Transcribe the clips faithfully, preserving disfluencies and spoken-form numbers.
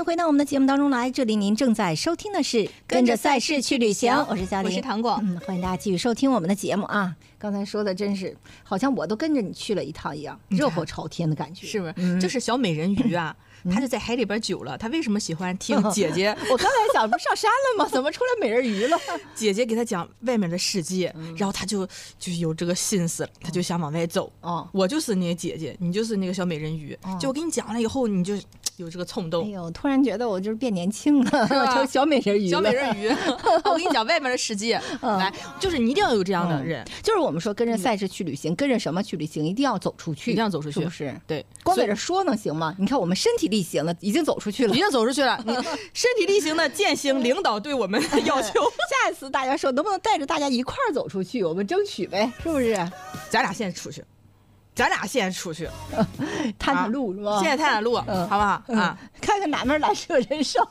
回到我们的节目当中来，这里您正在收听的是跟着赛事去旅行，我是小林， 我是糖果。 嗯，欢迎大家继续收听我们的节目啊。刚才说的真是好像我都跟着你去了一趟一样，热火朝天的感觉， 是不是？ 嗯、 就是小美人鱼啊，她就在海里边久了，她为什么喜欢听姐姐？ 我刚才想，不上山了吗？怎么出来美人鱼了？ 姐姐给她讲外面的世界，嗯、然后她就就有这个心思，她就想往外走。哦，我就是那个姐姐，你就是那个小美人鱼。哦、就我跟你讲了以后，你就有这个冲动。 哎呦，突然觉得我就是变年轻了，成小美人鱼了。 小美人鱼，我跟你讲外面的世界，嗯、来，就是你一定要有这样的人， 嗯、就是我们说跟着赛事去旅行，嗯、跟着什么去旅行，一定要走出去， 一定要走出去， 是不是？ 对， 光在这说能行吗？你看我们身体力行了，已经走出去了， 已经走出去了。你身体力行的践行领导对我们的要求。 下一次大家说能不能带着大家一块儿走出去，我们争取呗，是不是？ 咱俩现在出去。咱俩现在出去探探路是吧？ 现在探探路，嗯、好不好、嗯、啊？ 看看哪门来设人少，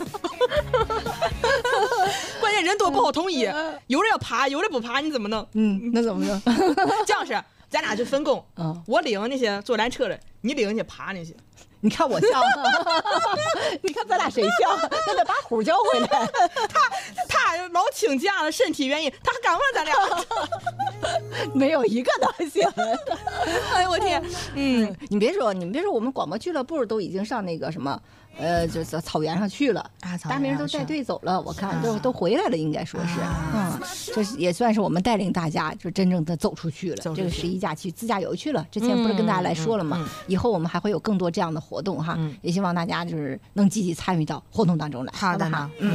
关键人多不好统一，有人要爬，有人不爬，你怎么弄？ 嗯，那怎么弄？ 这样式，咱俩就分工。嗯，我领那些坐缆车的，你领那些爬那些。 你看我像，你看咱俩谁像？那得把虎叫回来。 他他老请假了，身体原因，他还敢问咱俩？ 没有一个当行。 哎呦我天！嗯， 你别说，你们别说，我们广播俱乐部都已经上那个什么，呃，就是草原上去了啊，大明都带队走了，我看都都回来了，应该说是，嗯，这也算是我们带领大家就真正的走出去了。这个十一假期自驾游去了，之前不是跟大家来说了吗？以后我们还会有更多这样的活动哈，也希望大家就是能积极参与到活动当中来。 好的哈，嗯。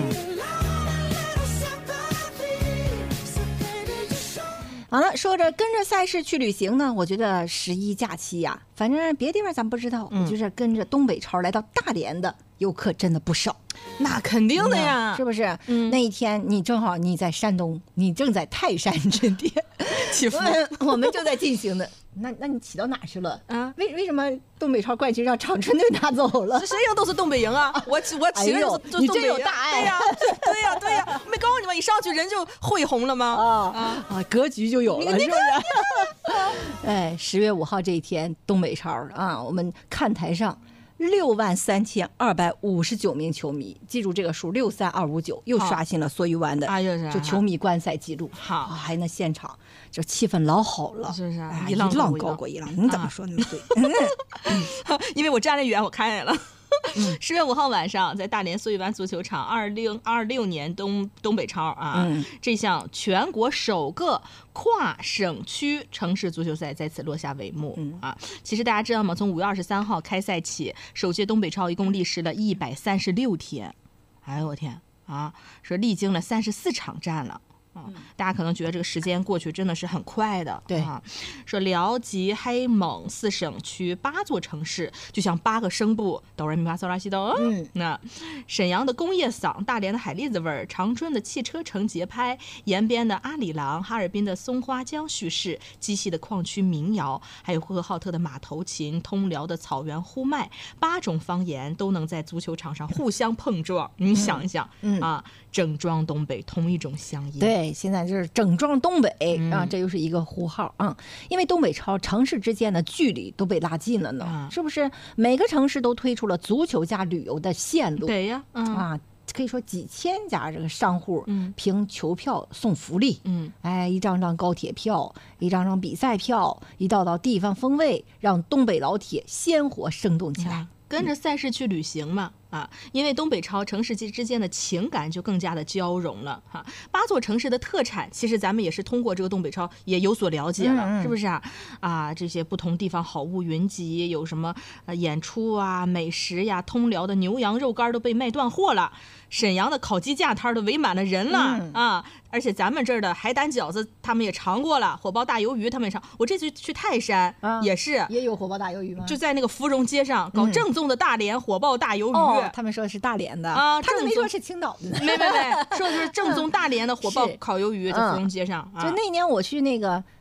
好了，说着跟着赛事去旅行呢，我觉得十一假期呀、啊，反正别的地方咱不知道，嗯、就是跟着东北超来到大连的游客真的不少。 那肯定的呀， 是不是？嗯，那一天你正好你在山东，你正在泰山之巅起伏， 我们正在进行的。那那你起到哪去了？啊，为为什么东北超冠军让长春队拿走了？ 谁赢都是东北赢啊！我我起的是东北赢， 你真有大爱呀！对呀对呀，没告诉你吗？一上去人就恢宏了吗？ 啊啊，格局就有了，是不是？哎，十月五号这一天，东北超啊，我们看台上。六万三千二百五十九名球迷，记住这个数，六三二五九，又刷新了蓑衣湾的就球迷观赛记录。好，还那现场就气氛老好了， 是不是？ 一浪高过一浪，你怎么说那么对？ 因为我站得远，我看见了。十月五号晚上，在大连蓑衣湾足球场，二零二六年东东北超啊，嗯、这项全国首个跨省区城市足球赛在此落下帷幕、嗯、啊。其实大家知道吗？从五月二十三号开赛起，首届东北超一共历时了一百三十六天。哎呦我天啊！说历经了三十四场战了。嗯、大家可能觉得这个时间过去真的是很快的， 对啊。说辽吉黑蒙四省区八座城市，就像八个声部，哆来咪发嗦拉西哆。嗯，那沈阳的工业嗓，大连的海蛎子味儿，长春的汽车城节拍，延边的阿里郎，哈尔滨的松花江叙事，鸡西的矿区民谣，还有呼和浩特的马头琴，通辽的草原呼麦，八种方言都能在足球场上互相碰撞。你想一想、嗯、啊，整装东北，同一种乡音。 对。现在就是整装东北、嗯、啊，这又是一个呼号啊！因为东北超城市之间的距离都被拉近了呢，嗯、是不是？每个城市都推出了足球加旅游的线路， 对呀，嗯、 啊，可以说几千家这个商户凭球票送福利，嗯，哎，一张张高铁票，一张张比赛票，一道道地方风味，让东北老铁鲜活生动起来。嗯跟着赛事去旅行嘛，啊，因为东北超城市之间的情感就更加的交融了哈、啊。八座城市的特产，其实咱们也是通过这个东北超也有所了解了，嗯嗯是不是啊？啊，这些不同地方好物云集，有什么呃演出啊、美食呀，通辽的牛羊肉干都被卖断货了，沈阳的烤鸡架摊都围满了人了、嗯、啊。而且咱们这儿的海胆饺子他们也尝过了，火爆大鱿鱼他们也尝。我这次去泰山、啊、也是也有火爆大鱿鱼吗？ 就在那个芙蓉街上搞正宗的大连火爆大鱿鱼、嗯哦、他们说是大连的啊，他们没说是青岛的， 没没没，说的是正宗大连的火爆烤鱿鱼，在芙蓉街上、 嗯啊、就那年我去那个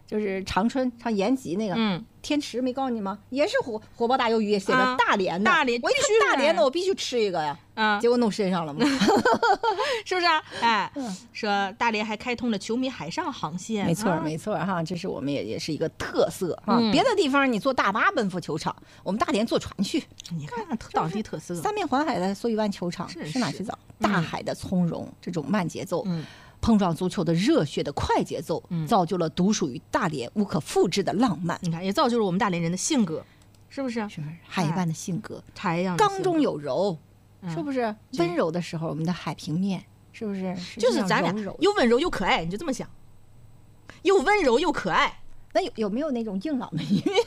就是长春上延吉那个， 嗯， 天池没告诉你吗？也是火火爆大鱿鱼，写着大连的， 大连， 我一看大连的，我必须吃一个呀， 啊， 结果弄身上了嘛， 是不是啊？哎，说大连还开通了球迷海上航线， 没错没错哈，这是我们也也是一个特色哈。别的地方你坐大巴奔赴球场，我们大连坐船去， 你看看当地特色， 三面环海的苏伊湾球场是哪去找？大海的从容，这种慢节奏。碰撞足球的热血的快节奏，造就了独属于大连无可复制的浪漫。 你看，也造就了我们大连人的性格，是不是？ 是不是海湾的性格？ 海洋刚中有柔，是不是？温柔的时候，我们的海平面是不是？ 就是咱俩又温柔又可爱，你就这么想，又温柔又可爱。 那有有没有那种硬朗的一面？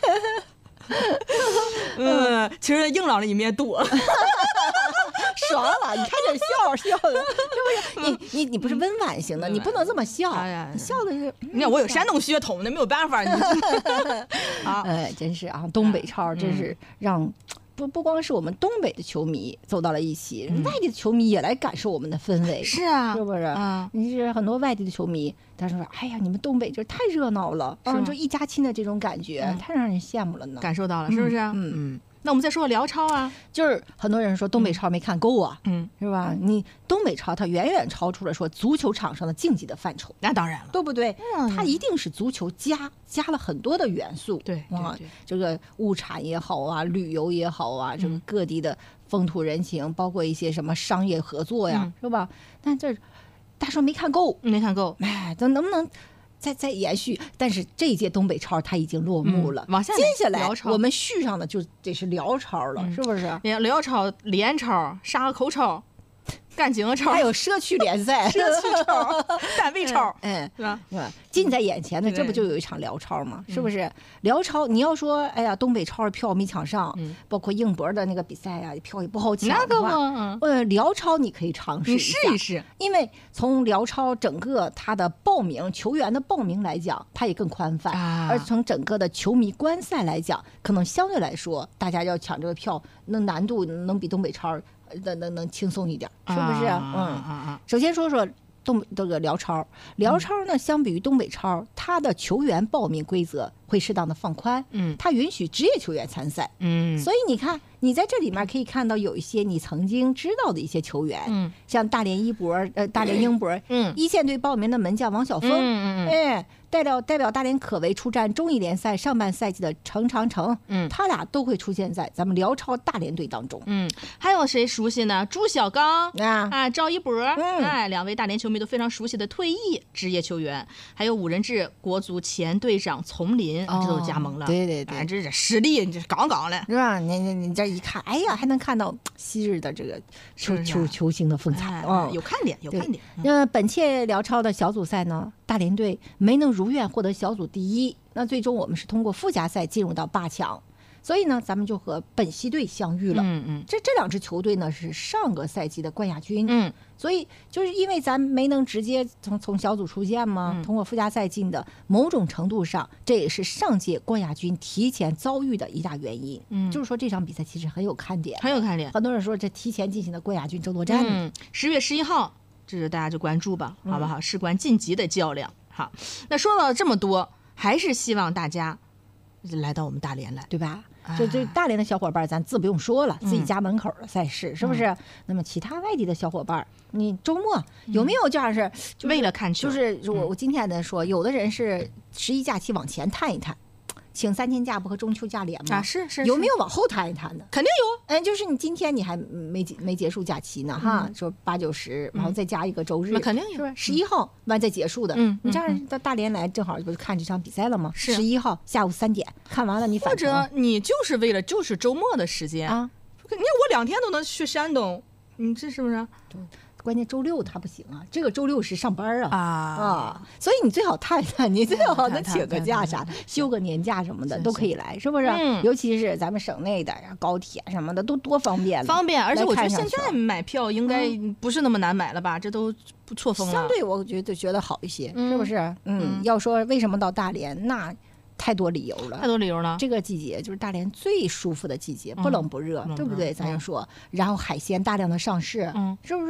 嗯，其实硬朗的一面多。 爽了，你看这笑笑的，是不是？你你你不是温婉型的，你不能这么笑，你笑的是。 你看我有山东血统的，没有办法。 啊，哎，真是啊，东北超真是让不不光是我们东北的球迷走到了一起，外地的球迷也来感受我们的氛围。 是啊， 是不是？啊，你是很多外地的球迷，他说：“哎呀，你们东北这太热闹了，啊，就一家亲的这种感觉，太让人羡慕了呢。” 感受到了，是不是？嗯嗯。那我们再说辽超啊， 就是很多人说东北超没看够啊， 嗯， 是吧？你东北超它远远超出了说足球场上的竞技的范畴， 那当然了， 对不对？嗯，它一定是足球加加了很多的元素， 对啊，这个物产也好啊，旅游也好啊，这个各地的风土人情，包括一些什么商业合作呀，是吧？但这大家说没看够， 没看够， 哎，咱能不能？再再延续，但是这一届东北超它已经落幕了， 嗯、往下接下来我们续上的就得是辽超了，嗯、是不是？ 辽超、联超、沙口超、干警超， 还有社区联赛、 社区超、单位超， 嗯， 是吧？ 是吧？近在眼前的，这不就有一场辽超吗？是不是？辽超，你要说，哎呀，东北超的票没抢上，包括硬博的那个比赛呀，票也不好抢。 那个嘛， 呃，辽超你可以尝试一下， 试一试。 因为从辽超整个它的报名球员的报名来讲，它也更宽泛，而从整个的球迷观赛来讲，可能相对来说，大家要抢这个票，那难度能比东北超能能能轻松一点，是不是？嗯，首先说说。东这个辽超，辽超呢，相比于东北超，它的球员报名规则会适当的放宽， 嗯， 它允许职业球员参赛， 嗯， 所以你看，你在这里面可以看到有一些你曾经知道的一些球员， 嗯， 像大连一博，呃，大连英博， 嗯， 一线队报名的门将王晓峰， 嗯嗯哎，代表代表大连可为出战中乙联赛上半赛季的程长成， 嗯， 他俩都会出现在咱们辽超大连队当中， 嗯，还有谁熟悉呢？朱小刚啊啊，赵一博， 嗯， 哎，两位大连球迷都非常熟悉的退役职业球员，还有五人制国足前队长丛林， 哦、 这都加盟了， 对对对， 哎、这这实力这杠杠了， 是吧？你你你这一看，哎呀，还能看到昔日的这个球球球星的风采， 哦、哎，有看点，有看点。 那本届辽超的小组赛呢，大连队没能如愿获得小组第一，那最终我们是通过附加赛进入到八强。所以呢，咱们就和本溪队相遇了。 嗯嗯， 这这两支球队呢是上个赛季的冠亚军。 嗯， 所以就是因为咱没能直接从从小组出线嘛， 嗯、 通过附加赛进的，某种程度上这也是上届冠亚军提前遭遇的一大原因。 嗯， 就是说这场比赛其实很有看点， 很有看点。 很多人说这提前进行的冠亚军争夺战。 嗯，十月十一号，这是大家就关注吧，好不好？嗯、事关晋级的较量。好，那说到这么多，还是希望大家来到我们大连来， 对吧？就就大连的小伙伴，咱自不用说了，自己家门口的赛事、嗯、是不是？那么其他外地的小伙伴，你周末有没有这样是、就是、 为了看球？ 就是我我今天在说，有的人是十一假期往前探一探，请三天假不和中秋假连吗？ 啊，是是， 有没有往后探一探的？ 肯定有。 嗯，就是你今天你还没没结束假期呢，嗯、哈，说八九十，然后再加一个周日， 那肯定有， 是不是？十一号完再结束的， 嗯， 你这样到大连来，正好不是看这场比赛了吗？ 是十一号下午三点看完了，你返程或者你就是为了就是周末的时间啊， 你看我两天都能去山东，你这是不是？ 对。关键周六他不行啊，这个周六是上班啊啊啊，所以你最好探一探，你最好能请个假啥，休个年假什么的都可以来，是不是？ 嗯、 尤其是咱们省内的呀，高铁什么的都多方便了， 方便。而且我觉得现在买票应该不是那么难买了吧？嗯、这都不错峰了。 相对我觉得觉得好一些， 嗯、 是不是？嗯，嗯要说为什么到大连，那太多理由了， 太多理由了。 这个季节就是大连最舒服的季节，不冷不热， 嗯、 对不对？咱就说，然后海鲜大量的上市， 嗯， 是不是？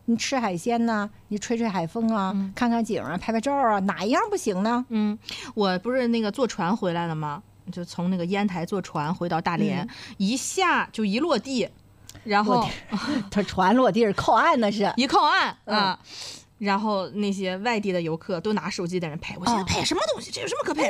你吃海鲜呢，你吹吹海风啊，嗯、看看景啊，拍拍照啊，哪一样不行呢？ 嗯，我不是那个坐船回来了吗？就从那个烟台坐船回到大连，嗯、一下就一落地，然后他船落地靠岸那是一靠岸啊。嗯，然后那些外地的游客都拿手机在那拍，我现在拍什么东西？这有什么可拍的？